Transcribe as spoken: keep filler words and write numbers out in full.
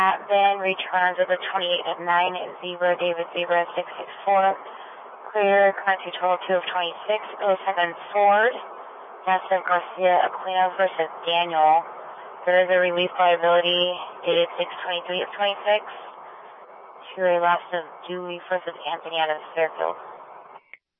Matt Van returns with a twenty-eight of nine, zebra, David Zebra, six six four. Clear, country total two of twenty-six, oh seven Ford. Joseph Garcia Aquino versus Daniel. There is a release liability dated six twenty-three of twenty-six. To a loss of Dewey versus Anthony out of Fairfield.